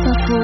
Info.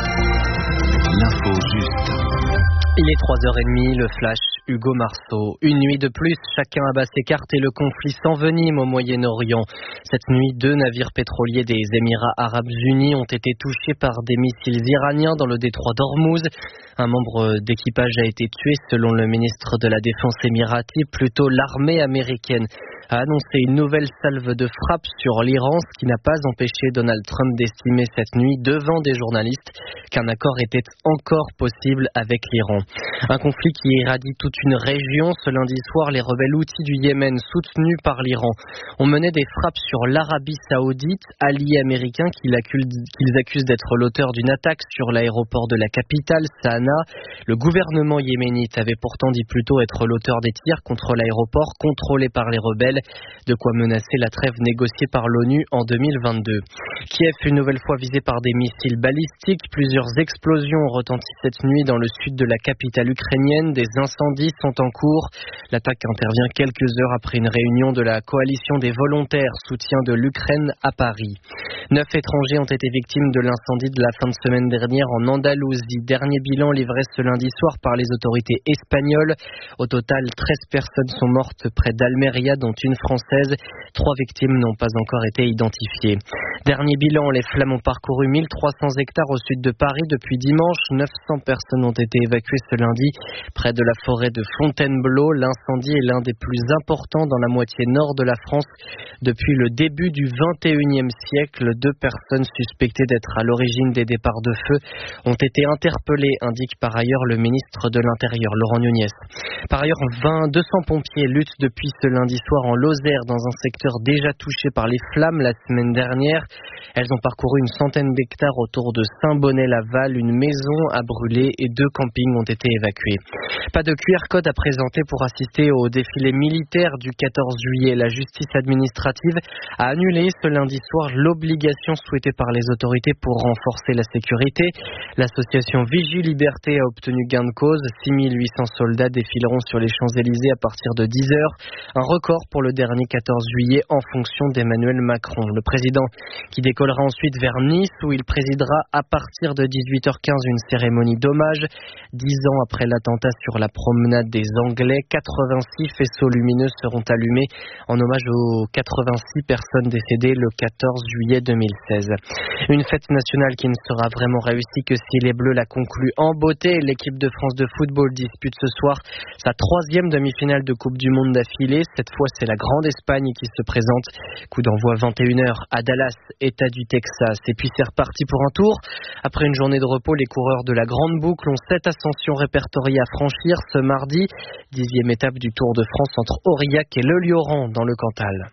L'info juste. Il est 3h30, le flash, Hugo Marceau. Une nuit de plus, chacun abat ses cartes et le conflit s'envenime au Moyen-Orient. Cette nuit, 2 navires pétroliers des Émirats Arabes Unis ont été touchés par des missiles iraniens dans le détroit d'Ormuz. Un membre d'équipage a été tué selon le ministre de la Défense émirati. Plutôt l'armée américaine a annoncé une nouvelle salve de frappe sur l'Iran, ce qui n'a pas empêché Donald Trump d'estimer cette nuit devant des journalistes qu'un accord était encore possible avec l'Iran. Un conflit qui irradie toute une région. Ce lundi soir, les rebelles houthis du Yémen, soutenus par l'Iran, ont mené des frappes sur l'Arabie Saoudite, allié américain qu'ils accusent d'être l'auteur d'une attaque sur l'aéroport de la capitale, Sanaa. Le gouvernement yéménite avait pourtant dit plutôt être l'auteur des tirs contre l'aéroport contrôlé par les rebelles, de quoi menacer la trêve négociée par l'ONU en 2022. Kiev, une nouvelle fois visé par des missiles balistiques. Plusieurs explosions ont retenti cette nuit dans le sud de la capitale ukrainienne. Des incendies sont en cours. L'attaque intervient quelques heures après une réunion de la coalition des volontaires soutien de l'Ukraine à Paris. 9 étrangers ont été victimes de l'incendie de la fin de semaine dernière en Andalousie. Dernier bilan livré ce lundi soir par les autorités espagnoles. Au total, 13 personnes sont mortes près d'Almeria, dont une française. 3 victimes n'ont pas encore été identifiées. Dernier bilan, les flammes ont parcouru 1300 hectares au sud de Paris depuis dimanche. 900 personnes ont été évacuées ce lundi près de la forêt de Fontainebleau. L'incendie est l'un des plus importants dans la moitié nord de la France depuis le début du 21e siècle. 2 personnes suspectées d'être à l'origine des départs de feu ont été interpellées, indique par ailleurs le ministre de l'Intérieur, Laurent Nunez. Par ailleurs, 200 pompiers luttent depuis ce lundi soir en Lozère, dans un secteur déjà touché par les flammes la semaine dernière. Elles ont parcouru une centaine d'hectares autour de Saint-Bonnet-Laval. Une maison a brûlé et 2 campings ont été évacués. Pas de QR code à présenter pour assister au défilé militaire du 14 juillet. La justice administrative a annulé ce lundi soir l'obligation souhaitée par les autorités pour renforcer la sécurité. L'association Vigie Liberté a obtenu gain de cause. 6800 soldats défileront sur les Champs-Élysées à partir de 10h. Un record pour le dernier 14 juillet en fonction d'Emmanuel Macron. Le président qui décollera ensuite vers Nice où il présidera à partir de 18h15 une cérémonie d'hommage. 10 ans après l'attentat sur la promenade des Anglais, 86 faisceaux lumineux seront allumés en hommage aux 86 personnes décédées le 14 juillet 2016. Une fête nationale qui ne sera vraiment réussie que si les Bleus la concluent en beauté. L'équipe de France de football dispute ce soir sa 3e demi-finale de Coupe du Monde d'affilée. Cette fois, c'est la Grande Espagne qui se présente. Coup d'envoi 21h à Dallas, État du Texas. Et puis c'est reparti pour un tour. Après une journée de repos, les coureurs de la Grande Boucle ont 7 ascensions répertoriées à franchir ce mardi. 10e étape du Tour de France entre Aurillac et Le Lioran dans le Cantal.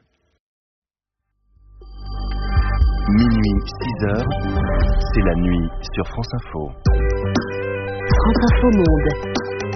Minuit, 6h, c'est la nuit sur France Info. France Info Monde.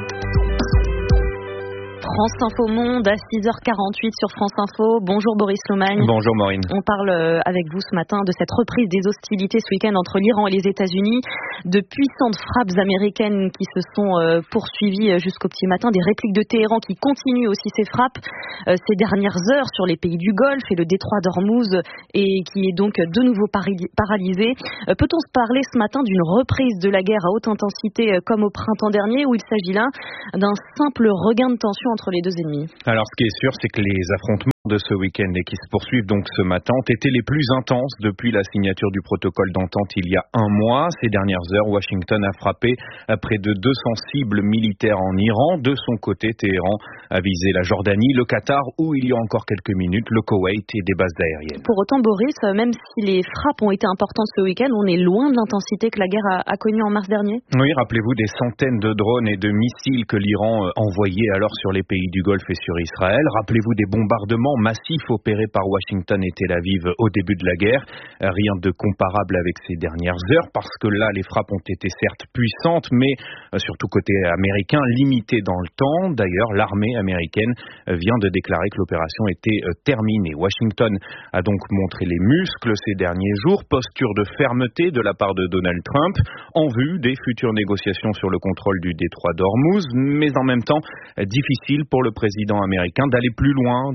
France Info Monde à 6h48 sur France Info. Bonjour Boris Lomagne. Bonjour Maureen. On parle avec vous ce matin de cette reprise des hostilités ce week-end entre l'Iran et les États-Unis. De puissantes frappes américaines qui se sont poursuivies jusqu'au petit matin. Des répliques de Téhéran qui continuent aussi ces frappes ces dernières heures sur les pays du Golfe et le détroit d'Ormuz et qui est donc de nouveau paralysé. Peut-on se parler ce matin d'une reprise de la guerre à haute intensité comme au printemps dernier ou il s'agit là d'un simple regain de tension entre les 2 ennemis? Alors ce qui est sûr, c'est que les affrontements de ce week-end et qui se poursuivent donc ce matin ont été les plus intenses depuis la signature du protocole d'entente il y a un mois. Ces dernières heures, Washington a frappé à près de 200 cibles militaires en Iran. De son côté, Téhéran a visé la Jordanie, le Qatar ou il y a encore quelques minutes, le Koweït et des bases aériennes. Pour autant, Boris, même si les frappes ont été importantes ce week-end, on est loin de l'intensité que la guerre a connue en mars dernier. Oui, rappelez-vous des centaines de drones et de missiles que l'Iran envoyait alors sur les pays du Golfe et sur Israël. Rappelez-vous des bombardements massifs opérés par Washington et Tel Aviv au début de la guerre. Rien de comparable avec ces dernières heures parce que là, les frappes ont été certes puissantes, mais surtout côté américain, limitées dans le temps. D'ailleurs, l'armée américaine vient de déclarer que l'opération était terminée. Washington a donc montré les muscles ces derniers jours, posture de fermeté de la part de Donald Trump en vue des futures négociations sur le contrôle du détroit d'Ormuz, mais en même temps difficile pour le président américain d'aller plus loin, d'entrer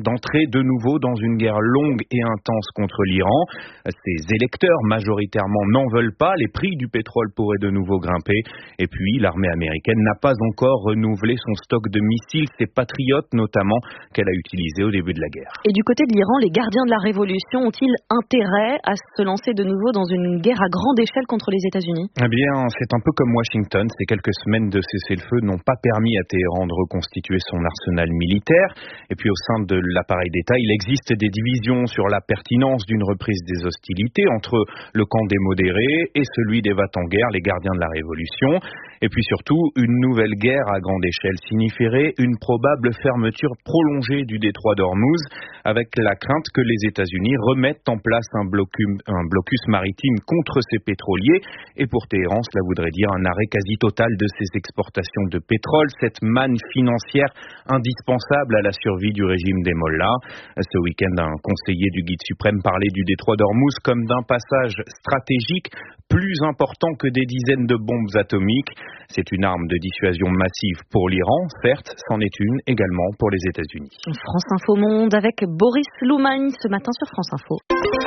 est de nouveau dans une guerre longue et intense contre l'Iran. Ses électeurs majoritairement n'en veulent pas. Les prix du pétrole pourraient de nouveau grimper. Et puis, l'armée américaine n'a pas encore renouvelé son stock de missiles, ses Patriotes notamment, qu'elle a utilisés au début de la guerre. Et du côté de l'Iran, les gardiens de la révolution ont-ils intérêt à se lancer de nouveau dans une guerre à grande échelle contre les États-Unis ? Eh bien, c'est un peu comme Washington. Ces quelques semaines de cessez-le-feu n'ont pas permis à Téhéran de reconstituer son arsenal militaire. Et puis, au sein de l'appareil d'État, il existe des divisions sur la pertinence d'une reprise des hostilités entre le camp des modérés et celui des va-t-en-guerre, les gardiens de la révolution. Et puis surtout, une nouvelle guerre à grande échelle signifierait une probable fermeture prolongée du détroit d'Ormuz, avec la crainte que les États-Unis remettent en place un blocus maritime contre ces pétroliers. Et pour Téhéran, cela voudrait dire un arrêt quasi total de ses exportations de pétrole, cette manne financière indispensable à la survie du régime des mollahs. Ce week-end, un conseiller du guide suprême parlait du détroit d'Ormuz comme d'un passage stratégique plus important que des dizaines de bombes atomiques. C'est une arme de dissuasion massive pour l'Iran, certes, c'en est une également pour les États-Unis. France Info Monde avec Boris Loumagne ce matin sur France Info.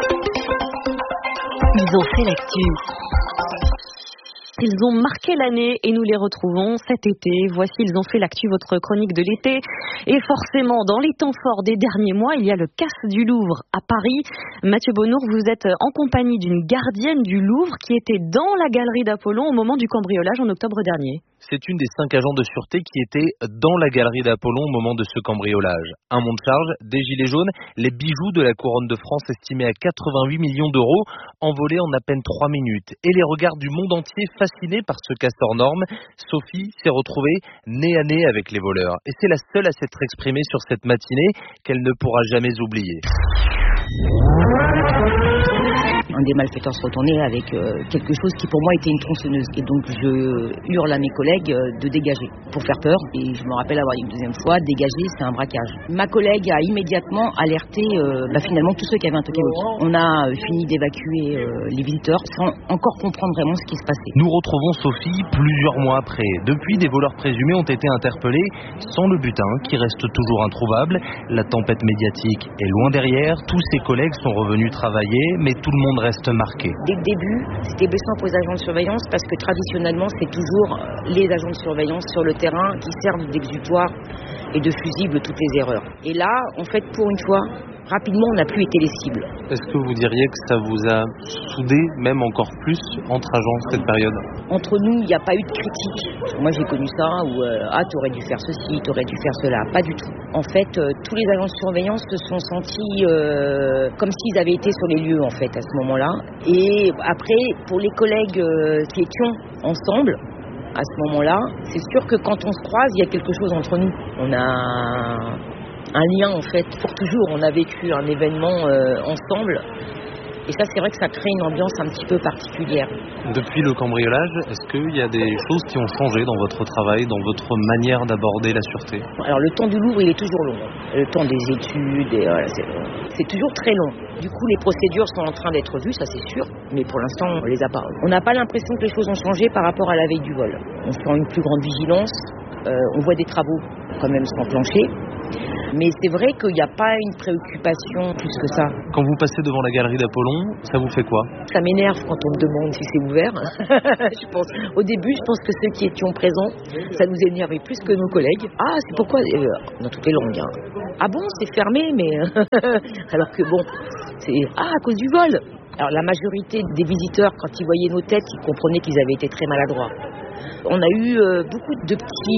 Ils ont fait l'actu. Ils ont marqué l'année et nous les retrouvons cet été. Voici, ils ont fait l'actu, votre chronique de l'été. Et forcément, dans les temps forts des derniers mois, il y a le casse du Louvre à Paris. Mathieu Bonnour, vous êtes en compagnie d'une gardienne du Louvre qui était dans la galerie d'Apollon au moment du cambriolage en octobre dernier. C'est une des 5 agents de sûreté qui étaient dans la galerie d'Apollon au moment de ce cambriolage. Un monte charge, des gilets jaunes, les bijoux de la couronne de France estimés à 88 millions d'euros, envolés en à peine 3 minutes. Et les regards du monde entier fascinés par ce casse hors norme. Sophie s'est retrouvée nez à nez avec les voleurs. Et c'est la seule à s'être exprimée sur cette matinée qu'elle ne pourra jamais oublier. Un des malfaiteurs se retournait avec quelque chose qui pour moi était une tronçonneuse. Et donc je hurle à mes collègues de dégager pour faire peur. Et je me rappelle avoir dit une deuxième fois, dégager c'est un braquage. Ma collègue a immédiatement alerté finalement tous ceux qui avaient un talkie-walkie. On a fini d'évacuer les visiteurs sans encore comprendre vraiment ce qui se passait. Nous retrouvons Sophie plusieurs mois après. Depuis, des voleurs présumés ont été interpellés sans le butin qui reste toujours introuvable. La tempête médiatique est loin derrière. Tous ses collègues sont revenus travailler, mais tout le monde reste marqué. Dès le début, c'était blessant pour les agents de surveillance parce que traditionnellement, c'est toujours les agents de surveillance sur le terrain qui servent d'exutoire et de fusible toutes les erreurs. Et là, en fait, pour une fois, rapidement, on n'a plus été les cibles. Est-ce que vous diriez que ça vous a soudé, même encore plus, entre agents cette période ? Entre nous, il n'y a pas eu de critique. Moi, j'ai connu ça où t'aurais dû faire ceci, t'aurais dû faire cela. Pas du tout. En fait, tous les agents de surveillance se sont sentis comme s'ils avaient été sur les lieux, en fait, à ce moment-là. Et après, pour les collègues qui étions ensemble, à ce moment-là, c'est sûr que quand on se croise, il y a quelque chose entre nous. On a un lien en fait, pour toujours. On a vécu un événement ensemble et ça c'est vrai que ça crée une ambiance un petit peu particulière. Depuis le cambriolage, est-ce qu'il y a des choses qui ont changé dans votre travail, dans votre manière d'aborder la sûreté ? Alors le temps du Louvre il est toujours long, le temps des études, et, c'est toujours très long. Du coup les procédures sont en train d'être vues, ça c'est sûr, mais pour l'instant on les a pas. On n'a pas l'impression que les choses ont changé par rapport à la veille du vol. On sent une plus grande vigilance, on voit des travaux quand même s'enclencher. Mais c'est vrai qu'il n'y a pas une préoccupation plus que ça. Quand vous passez devant la galerie d'Apollon, ça vous fait quoi ? Ça m'énerve quand on me demande si c'est ouvert. Je pense. Au début, je pense que ceux qui étions présents, ça nous énervait plus que nos collègues. Ah, c'est pourquoi dans toutes les langues. Hein. Ah bon, c'est fermé, mais alors que bon, c'est à cause du vol. Alors la majorité des visiteurs, quand ils voyaient nos têtes, ils comprenaient qu'ils avaient été très maladroits. On a eu beaucoup de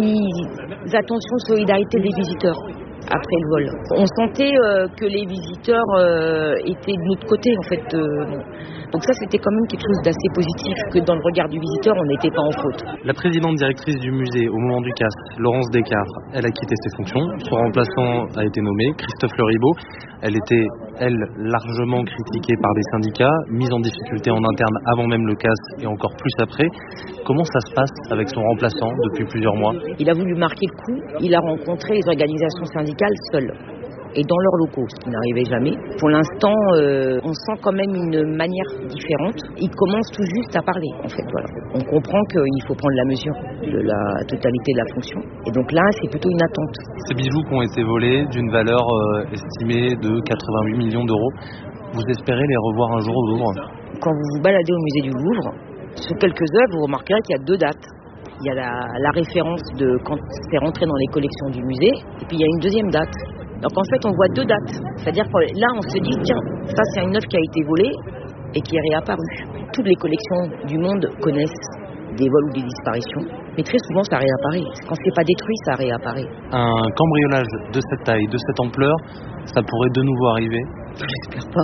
petites attentions de solidarité des visiteurs après le vol. On sentait que les visiteurs étaient de notre côté en fait. Donc ça c'était quand même quelque chose d'assez positif, que dans le regard du visiteur on n'était pas en faute. La présidente directrice du musée au moment du casse, Laurence Descartes, elle a quitté ses fonctions. Son remplaçant a été nommé, Christophe Leribaud. Elle était, elle, largement critiquée par des syndicats, mise en difficulté en interne avant même le casse et encore plus après. Comment ça se passe avec son remplaçant depuis plusieurs mois ? Il a voulu marquer le coup, il a rencontré les organisations syndicales seul. et dans leurs locaux, ce qui n'arrivait jamais. Pour l'instant, on sent quand même une manière différente. Ils commencent tout juste à parler, en fait. Voilà. On comprend qu'il faut prendre la mesure de la totalité de la fonction. Et donc là, c'est plutôt une attente. Ces bijoux qui ont été volés d'une valeur estimée de 88 millions d'euros, vous espérez les revoir un jour au Louvre? Quand vous vous baladez au musée du Louvre, sur quelques œuvres, vous remarquerez qu'il y a 2 dates. Il y a la référence de quand c'est rentré dans les collections du musée, et puis il y a une deuxième date. Donc en fait, on voit 2 dates. C'est-à-dire que là, on se dit, tiens, ça c'est une œuvre qui a été volée et qui est réapparue. Toutes les collections du monde connaissent des vols ou des disparitions, mais très souvent ça réapparaît. Quand c'est pas détruit, ça réapparaît. Un cambriolage de cette taille, de cette ampleur, ça pourrait de nouveau arriver? J'espère pas.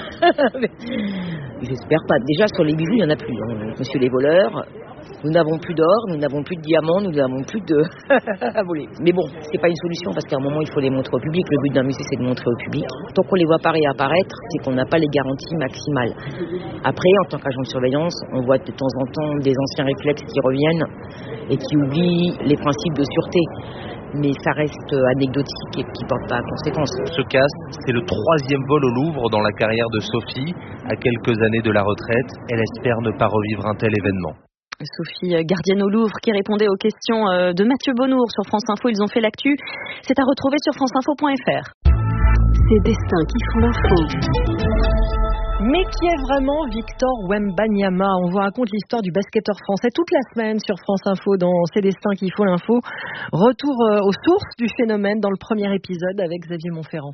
J'espère pas. Déjà sur les bijoux, il n'y en a plus. Monsieur les voleurs, nous n'avons plus d'or, nous n'avons plus de diamants, nous n'avons plus de à voler. Mais bon, c'est pas une solution parce qu'à un moment il faut les montrer au public. Le but d'un musée c'est de montrer au public. Tant qu'on les voit pas réapparaître, c'est qu'on n'a pas les garanties maximales. Après, en tant qu'agent de surveillance, on voit de temps en temps des anciens réflexes qui reviennent et qui oublient les principes de sûreté. Mais ça reste anecdotique et qui ne porte pas à conséquence. Ce casque, c'est le 3e vol au Louvre dans la carrière de Sophie. À quelques années de la retraite, elle espère ne pas revivre un tel événement. Sophie, gardienne au Louvre, qui répondait aux questions de Mathieu Bonnour sur France Info. Ils ont fait l'actu. C'est à retrouver sur franceinfo.fr. Ces destins qui font l'info. Mais qui est vraiment Victor Wembanyama? On vous raconte l'histoire du basketteur français toute la semaine sur France Info dans Ces destins qui font l'info. Retour aux sources du phénomène dans le premier épisode avec Xavier Montferrand.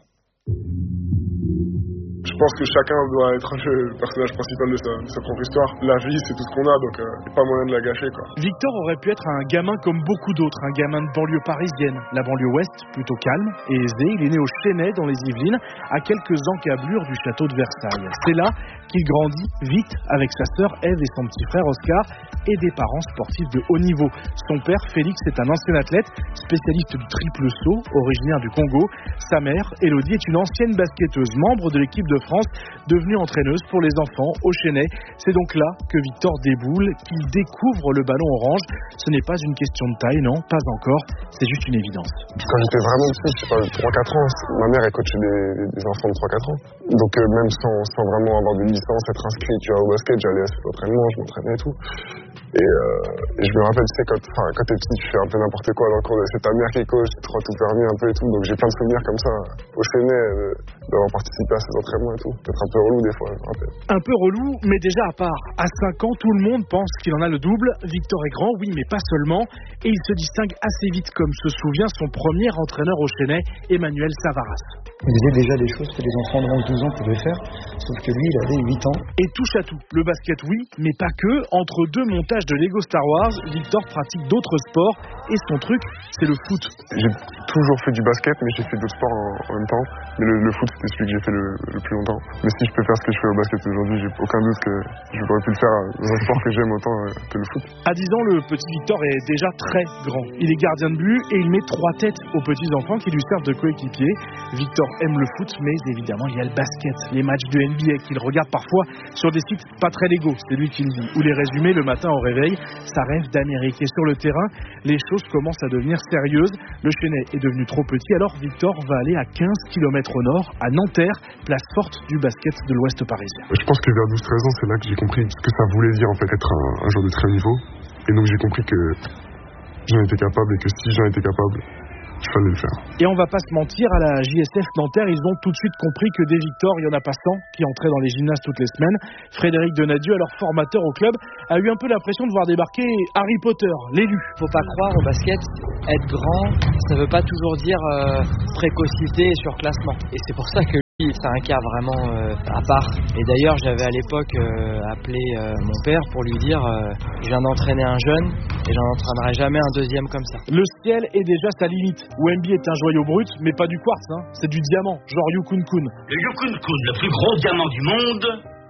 Je pense que chacun doit être le personnage principal de sa propre histoire. La vie, c'est tout ce qu'on a, donc il n'y a pas moyen de la gâcher, quoi. Victor aurait pu être un gamin comme beaucoup d'autres, un gamin de banlieue parisienne. La banlieue ouest, plutôt calme et aisée. Il est né au Chesnay, dans les Yvelines, à quelques encablures du château de Versailles. C'est là qu'il grandit vite avec sa sœur Ève et son petit frère Oscar et des parents sportifs de haut niveau. Son père, Félix, est un ancien athlète, spécialiste du triple saut, originaire du Congo. Sa mère, Élodie, est une ancienne basketteuse, membre de l'équipe de France, devenue entraîneuse pour les enfants au Chesnay. C'est donc là que Victor déboule, qu'il découvre le ballon orange. Ce n'est pas une question de taille, non, pas encore, c'est juste une évidence. Quand j'étais vraiment petit, je sais pas, 3-4 ans, ma mère elle coachait des enfants de 3-4 ans. Donc même sans vraiment avoir de licence, être inscrit au basket, j'allais à cet entraînement, je m'entraînais et tout. Et je me rappelle, tu sais, quand t'es petit, tu fais un peu n'importe quoi dans le cours, c'est ta mère qui coach, tu te crois tout permis un peu et tout. Donc j'ai plein de souvenirs comme ça au Chesnay d'avoir participé à ces entraînements et tout. Peut-être un peu relou des fois, je me rappelle. Un peu relou, mais déjà à part. À 5 ans, tout le monde pense qu'il en a le double. Victor est grand, oui, mais pas seulement. Et il se distingue assez vite, comme se souvient son premier entraîneur au Chesnay, Emmanuel Savaras. Il faisait déjà des choses que les enfants de 11-12 ans pouvaient faire, sauf que lui, il avait 8 ans. Et touche à tout. Le basket, oui, mais pas que. Entre 2 montages de Lego Star Wars, Victor pratique d'autres sports. Et son truc, c'est le foot. J'ai toujours fait du basket, mais j'ai fait d'autres sports en même temps. Mais le foot, c'était celui que j'ai fait le plus longtemps. Mais si je peux faire ce que je fais au basket aujourd'hui, j'ai aucun doute que je pourrais plus le faire dans un sport que j'aime autant que le foot. À 10 ans, le petit Victor est déjà très grand. Il est gardien de but et il met 3 têtes aux petits enfants qui lui servent de coéquipiers. Victor aime le foot, mais évidemment, il y a le basket. Les matchs de NBA qu'il regarde parfois sur des sites pas très légaux, c'est lui qui le dit. Ou les résumés le matin au réveil, ça rêve d'Amérique. Et sur le terrain, les choses commencent à devenir sérieuses. Le Chesnay est devenu trop petit, alors Victor va aller à 15 km au nord, à Nanterre, place forte du basket de l'Ouest parisien. Je pense que vers 12-13 ans, c'est là que j'ai compris ce que ça voulait dire en fait être un joueur de très haut niveau. Et donc j'ai compris que j'en étais capable et que si j'en étais capable, il fallait le faire. Et on va pas se mentir, à la JSF Nanterre, ils ont tout de suite compris que des Victor, il y en a pas 100 qui entraient dans les gymnases toutes les semaines. Frédéric Donadieu, alors formateur au club, a eu un peu l'impression de voir débarquer Harry Potter, l'élu. Faut pas croire au basket, être grand, ça veut pas toujours dire précocité et surclassement. Et c'est pour ça que c'est un cas vraiment à part. Et d'ailleurs, j'avais à l'époque appelé mon père pour lui dire je viens d'entraîner un jeune et j'en entraînerai jamais un deuxième comme ça. Le ciel est déjà sa limite. Wemby est un joyau brut, mais pas du quartz, hein. C'est du diamant, genre Yukun Kun. Le Yukun Kun, le plus gros diamant du monde,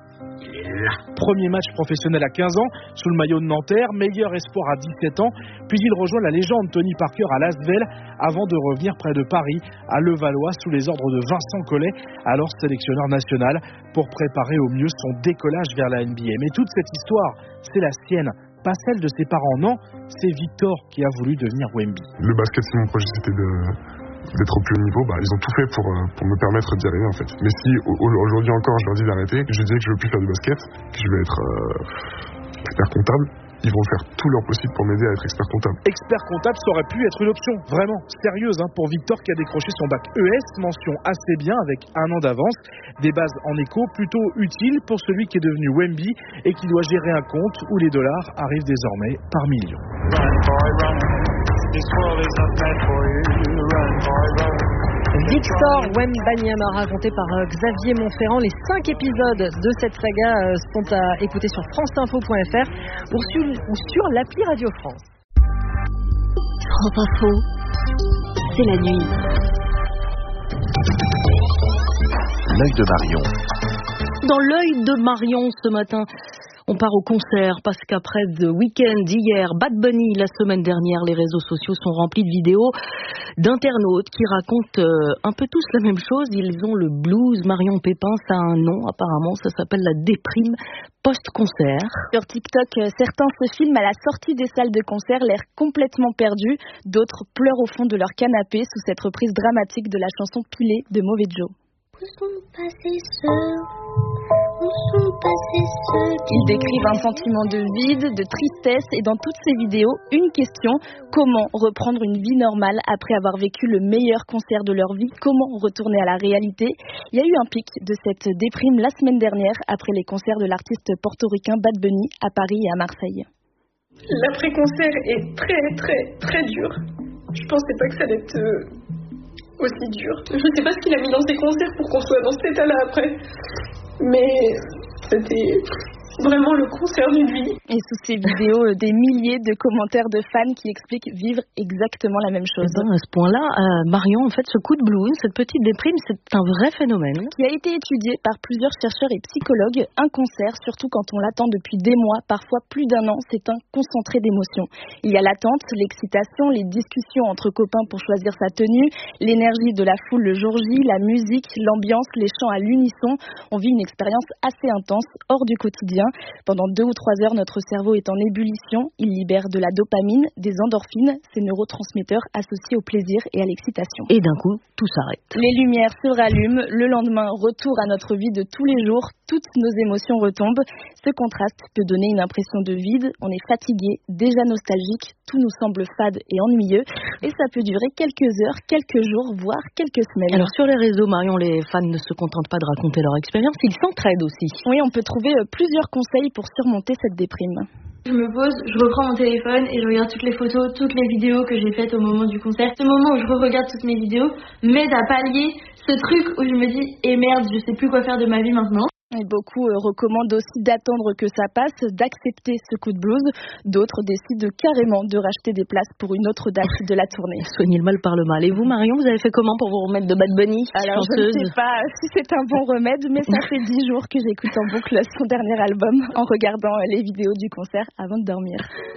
il est là. Premier match professionnel à 15 ans, sous le maillot de Nanterre, meilleur espoir à 17 ans, puis il rejoint la légende Tony Parker à Lasvel, avant de revenir près de Paris, à Levallois, sous les ordres de Vincent Collet, alors sélectionneur national, pour préparer au mieux son décollage vers la NBA. Mais toute cette histoire, c'est la sienne, pas celle de ses parents, non, c'est Victor qui a voulu devenir Wemby. Le basket, c'est mon projet, c'était d'être au plus haut niveau, ils ont tout fait pour me permettre d'y arriver en fait. Mais si aujourd'hui encore je leur dis d'arrêter, je disais que je veux plus faire du basket, que je vais être expert comptable, ils vont faire tout leur possible pour m'aider à être expert comptable. Expert comptable, ça aurait pu être une option, vraiment, sérieuse, pour Victor qui a décroché son bac ES, mention assez bien avec 1 an d'avance. Des bases en éco plutôt utiles pour celui qui est devenu Wemby et qui doit gérer un compte où les dollars arrivent désormais par millions. Victor Wembanyama, raconté par Xavier Montferrand. Les 5 épisodes de cette saga sont à écouter sur franceinfo.fr ou sur l'appli Radio France. France Info, c'est la nuit. L'œil de Marion. Dans l'œil de Marion ce matin, on part au concert parce qu'après The Weeknd d'hier, Bad Bunny la semaine dernière, les réseaux sociaux sont remplis de vidéos d'internautes qui racontent un peu tous la même chose. Ils ont le blues. Marion Pépin, ça a un nom apparemment, ça s'appelle la déprime post-concert. Sur TikTok, certains se filment à la sortie des salles de concert, l'air complètement perdu. D'autres pleurent au fond de leur canapé sous cette reprise dramatique de la chanson Pilée de Mauvais Joe. Où sont passés ceux? Ils décrivent un sentiment de vide, de tristesse et dans toutes ces vidéos, une question: comment reprendre une vie normale après avoir vécu le meilleur concert de leur vie? Comment retourner à la réalité? Il y a eu un pic de cette déprime la semaine dernière après les concerts de l'artiste portoricain Bad Bunny à Paris et à Marseille. L'après-concert est très très très dur. Je pensais pas que ça allait être aussi dur. Je sais pas ce qu'il a mis dans ses concerts pour qu'on soit dans cet état-là après. Mais c'était vraiment le concert d'une vie. Et sous ces vidéos, des milliers de commentaires de fans qui expliquent vivre exactement la même chose. À ce point-là, Marion, en fait, ce coup de blues, cette petite déprime, c'est un vrai phénomène. Qui a été étudié par plusieurs chercheurs et psychologues. Un concert, surtout quand on l'attend depuis des mois, parfois plus d'1 an, c'est un concentré d'émotions. Il y a l'attente, l'excitation, les discussions entre copains pour choisir sa tenue, l'énergie de la foule le jour J, la musique, l'ambiance, les chants à l'unisson. On vit une expérience assez intense, hors du quotidien. Pendant 2 ou 3 heures, notre cerveau est en ébullition. Il libère de la dopamine, des endorphines, ces neurotransmetteurs associés au plaisir et à l'excitation. Et d'un coup, tout s'arrête. Les lumières se rallument. Le lendemain, retour à notre vie de tous les jours. Toutes nos émotions retombent. Ce contraste peut donner une impression de vide. On est fatigué, déjà nostalgique. Tout nous semble fade et ennuyeux. Et ça peut durer quelques heures, quelques jours, voire quelques semaines. Alors sur les réseaux, Marion, les fans ne se contentent pas de raconter leur expérience, ils s'entraident aussi. Oui, on peut trouver plusieurs conseils pour surmonter cette déprime. Je me pose, je reprends mon téléphone et je regarde toutes les photos, toutes les vidéos que j'ai faites au moment du concert. Ce moment où je re-regarde toutes mes vidéos m'aide à pallier ce truc où je me dis « Eh merde, je sais plus quoi faire de ma vie maintenant ». Et beaucoup recommandent aussi d'attendre que ça passe, d'accepter ce coup de blues. D'autres décident carrément de racheter des places pour une autre date de la tournée. Soigner le mal par le mal. Et vous, Marion, vous avez fait comment pour vous remettre de Bad Bunny? Alors, je ne sais pas si c'est un bon remède, mais ça fait 10 jours que j'écoute en boucle son dernier album en regardant les vidéos du concert avant de dormir.